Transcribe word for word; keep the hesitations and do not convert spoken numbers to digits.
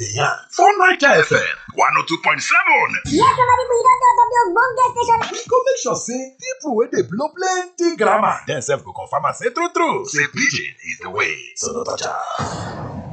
dey yarn for Naija F M one oh two point seven. Yes, my people, you don't talk of the ogbonge station. We go make sure say people wey dey blow plenty grammar dem sef go confirm am say true true say pidgin is the way, so no touch am.